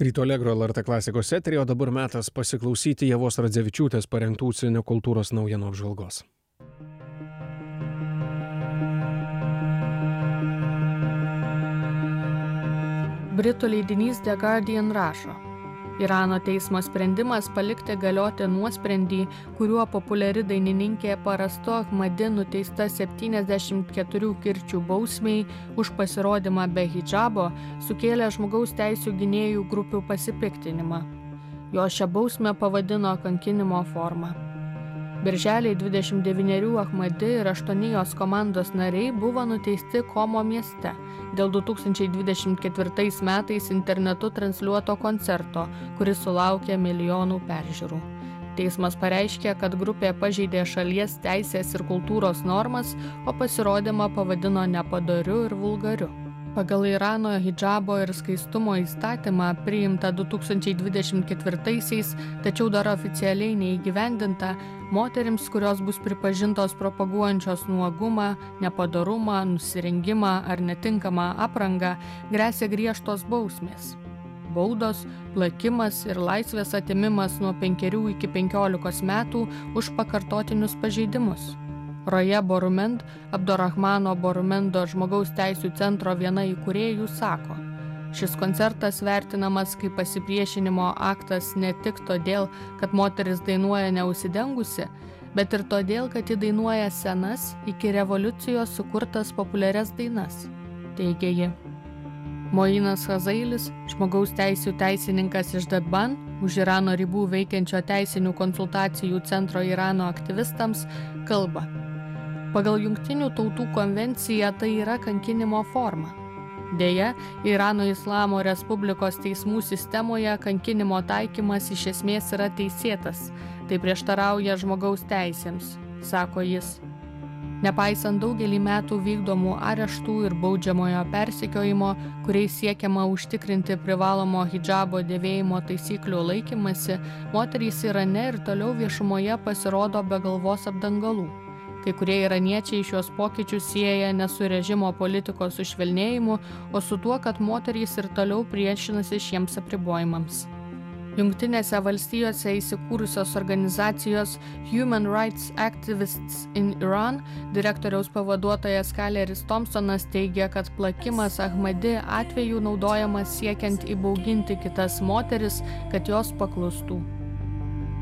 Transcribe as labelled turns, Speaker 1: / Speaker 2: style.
Speaker 1: Ryto Allegro LRT klasikos eteryje, o dabar metas pasiklausyti Ievos Radzevičiūtės parengtų užsienio kultūros naujienų apžvalgos.
Speaker 2: Britų leidinys The Guardian rašo: Irano teismo sprendimas palikti galioti nuosprendį, kuriuo populiari dainininkė Parasto Ahmadi nuteista 74 kirčių bausmei už pasirodymą be hidžabo, sukėlė žmogaus teisių gynėjų grupių pasipiktinimą. Jo šią bausmę pavadino kankinimo forma. Birželį 29 Ahmadi ir 8 jos komandos nariai buvo nuteisti Komo mieste dėl 2024 metais internetu transliuoto koncerto, kuris sulaukė milijonų peržiūrų. Teismas pareiškė, kad grupė pažeidė šalies teisės ir kultūros normas, o pasirodymą pavadino nepadoriu ir vulgariu. Pagal Irano hidžabo ir skaistumo įstatymą priimta 2024-aisiais, tačiau dar oficialiai neįgyvendinta, moterims, kurios bus pripažintos propaguojančios nuogumą, nepadorumą, nusirengimą ar netinkamą aprangą, gresia griežtos bausmės. Baudos, plakimas ir laisvės atėmimas nuo 5 iki 15 metų už pakartotinius pažeidimus. Roja Borumend, Abdurrahmano Borumendo žmogaus teisių centro viena įkūrėjų sako: šis koncertas vertinamas kaip pasipriešinimo aktas ne tik todėl, kad moteris dainuoja neužsidengusi, bet ir todėl, kad ji dainuoja senas, iki revoliucijos sukurtas populiarias dainas, teigia ji. Moinas Hazailis, žmogaus teisių teisininkas iš Dadban, už Irano ribų veikiančio teisinių konsultacijų centro Irano aktyvistams, kalba: pagal Jungtinių tautų konvenciją tai yra kankinimo forma. Deja, Irano Islamo Respublikos teismų sistemoje kankinimo taikymas iš esmės yra teisėtas. Tai prieštarauja žmogaus teisėms, sako jis. Nepaisant daugelį metų vykdomų areštų ir baudžiamojo persekiojimo, kuriais siekiama užtikrinti privalomo hidžabo dėvėjimo taisyklių laikymasi, moterys Irane ir toliau viešumoje pasirodo be galvos apdangalų. Kai kurie iraniečiai šios pokyčius sieja ne su režimo politikos sušvelnėjimu, o su tuo, kad moterys ir toliau priešinasi šiems apribojimams. Jungtinėse valstijose įsikūrusios organizacijos Human Rights Activists in Iran direktoriaus pavaduotojas Kaleris Thompsonas teigia, kad plakimas Ahmadi atveju naudojamas siekiant įbauginti kitas moteris, kad jos paklustų.